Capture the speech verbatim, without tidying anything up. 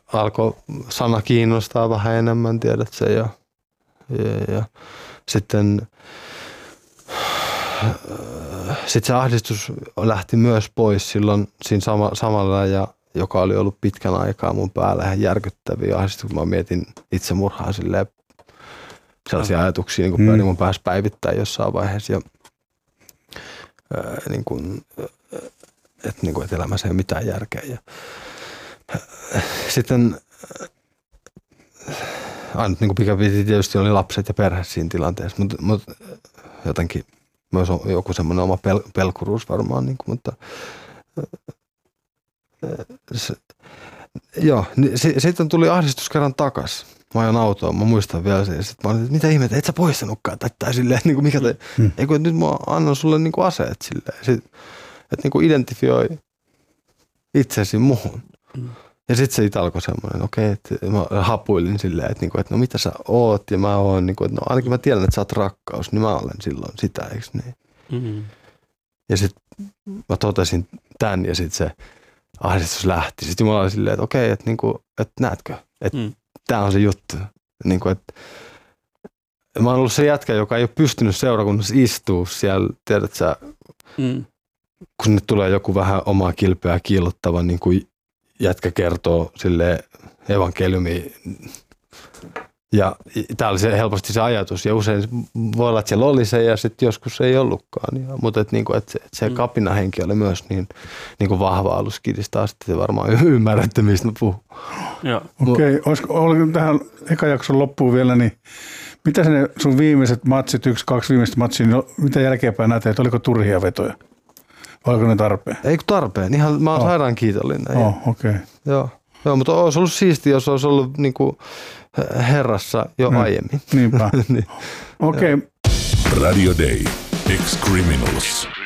alkoi sana kiinnostaa vähän enemmän, tiedät se. Ja, ja, ja sitten sitten se ahdistus lähti myös pois silloin siinä sama, samalla, ja, joka oli ollut pitkän aikaa mun päällä ihan järkyttäviä ahdistuksia, kun mä mietin itsemurhaa silleen, sellaisia ajatuksia niin kuin mm. mun päässä päivittää jossain vaiheessa. Ja, ää, niin kuin, että, niin kuin, että elämässä ei ole mitään järkeä. Ja, ää, sitten ainut niin pikapisti tietysti oli lapset ja perhe siinä tilanteessa, mutta, mutta jotenkin myös on joku semmoinen oma pel, pelkuruus varmaan, niin kuin, mutta se, joo, niin, sitten tuli ahdistus kerran takas. Mä ajan autoon, mä muistan vielä se, ja sit mä olin, että mitä ihmettä, et sä poistanutkaan, tai, tai silleen, niin kuin mikä te, hmm. eikö, että nyt mä annan sulle niin kuin aseet silleen, sit, että niin kuin identifioi itsesi muhun. Hmm. Ja sitten siitä alkoi semmoinen, okei, okay, että mä hapuilin silleen, että, niin kuin, että no mitä sä oot, ja mä oon, niin kuin, että no ainakin mä tiedän, että sä oot rakkaus, niin mä olen silloin sitä, eikö niin? Hmm. Ja sitten mä totesin tämän, ja sitten se ahdistus lähti. Sitten Jumala oli silleen, että okei, okay, että, niin kuin, että näetkö, että hmm. tämä on se juttu. Niin kuin, että mä oon ollut se jätkä, joka ei ole pystynyt seurakunnassa istua siellä, tiedät sä, mm. kun nyt tulee joku vähän omaa kilpeä kiillottava, niin kuin jätkä kertoo silleen evankeliumia. Ja tää oli se, helposti se ajatus, ja usein voi olla, että siellä oli se, ja sitten joskus ei ollutkaan. Ja, mutta et, niin kuin, että se, että se mm. kapinahenki oli myös niin, niin kuin vahva aluskidista asti, te varmaan ymmärrätte, mistä mä puhun. Okei, okay. Oliko tähän eka jakson loppuun vielä, niin mitä ne sun viimeiset matsit, yksi, kaksi viimeistä matsia, niin mitä jälkeenpäin näet, että oliko turhia vetoja? Oliko ne tarpeen? Ei kun tarpeen, ihan mä oon oh. sairaan kiitollinen. Oh, okei. Okay. Joo. Joo, mutta olisi ollut siistiä, jos olisi ollut niin kuin herrassa jo no, aiemmin. Niinpä. niin. Okei. Okay. Radio Day. Ex-Criminals.